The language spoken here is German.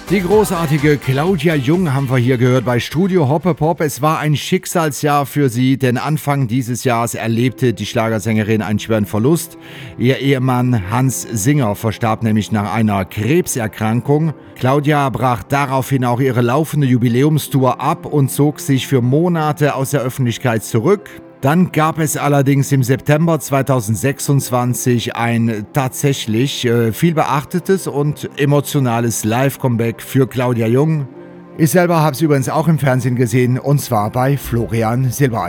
Die großartige Claudia Jung haben wir hier gehört bei Studio Hoppe Pop. Es war ein Schicksalsjahr für sie, denn Anfang dieses Jahres erlebte die Schlagersängerin einen schweren Verlust. Ihr Ehemann Hans Singer verstarb nämlich nach einer Krebserkrankung. Claudia brach daraufhin auch ihre laufende Jubiläumstour ab und zog sich für Monate aus der Öffentlichkeit zurück. Dann gab es allerdings im September 2026 ein tatsächlich viel beachtetes und emotionales Live-Comeback für Claudia Jung. Ich selber habe es übrigens auch im Fernsehen gesehen, und zwar bei Florian Silbereisen.